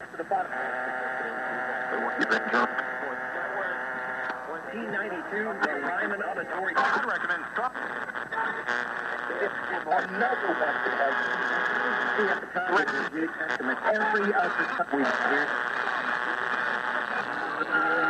to the bottom. 1992, the Ryman Auditorium. I recommend stop. Another one that has at the time of the New Testament. Every other time we hear.